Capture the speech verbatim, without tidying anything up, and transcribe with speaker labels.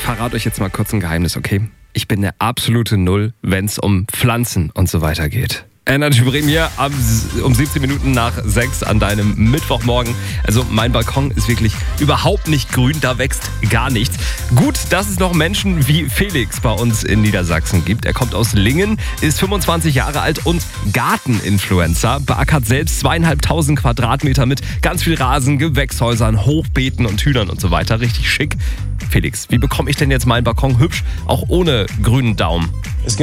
Speaker 1: verrate euch jetzt mal kurz ein Geheimnis, okay? Ich bin der absolute Null, wenn es um Pflanzen und so weiter geht. Energy Bremen hier am, um siebzehn Minuten nach sechs an deinem Mittwochmorgen. Also mein Balkon ist wirklich überhaupt nicht grün, da wächst gar nichts. Gut, dass es noch Menschen wie Felix bei uns in Niedersachsen gibt. Er kommt aus Lingen, ist fünfundzwanzig Jahre alt und Garteninfluencer. Beackert selbst zweieinhalbtausend Quadratmeter mit ganz viel Rasen, Gewächshäusern, Hochbeeten und Hühnern und so weiter. Richtig schick. Felix, wie bekomme ich denn jetzt meinen Balkon hübsch, auch ohne grünen Daumen?